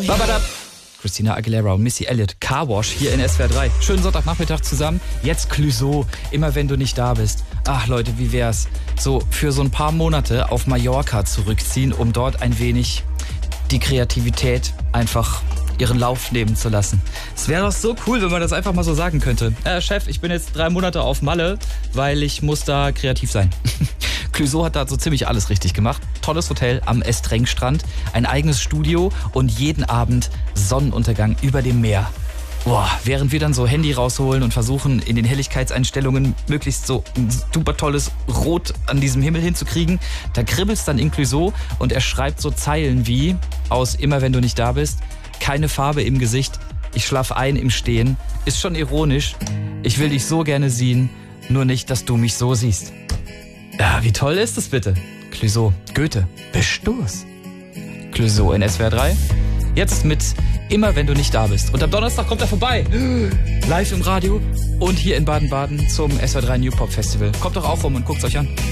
Babadab. Christina Aguilera und Missy Elliott, Car Wash hier in SWR 3. Schönen Sonntagnachmittag zusammen. Jetzt Clouseau, immer wenn du nicht da bist. Ach Leute, wie wär's? So für so ein paar Monate auf Mallorca zurückziehen, um dort ein wenig die Kreativität einfach ihren Lauf nehmen zu lassen. Es wäre doch so cool, wenn man das einfach mal so sagen könnte. Chef, ich bin jetzt 3 Monate auf Malle, weil ich muss da kreativ sein. Clouseau hat da so ziemlich alles richtig gemacht. Tolles Hotel am Estreng-Strand, ein eigenes Studio und jeden Abend Sonnenuntergang über dem Meer. Boah, während wir dann so Handy rausholen und versuchen, in den Helligkeitseinstellungen möglichst so ein super tolles Rot an diesem Himmel hinzukriegen, da kribbelt's dann in Clouseau und er schreibt so Zeilen wie aus Immer wenn du nicht da bist, keine Farbe im Gesicht, ich schlaf ein im Stehen, ist schon ironisch, ich will dich so gerne sehen, nur nicht, dass du mich so siehst. Ja, wie toll ist das bitte? Clouseau, Goethe, Bestoß. Clouseau in SWR 3. Jetzt mit Immer wenn du nicht da bist. Und am Donnerstag kommt er vorbei. Live im Radio und hier in Baden-Baden zum SWR 3 New Pop Festival. Kommt doch auch rum und guckt's euch an.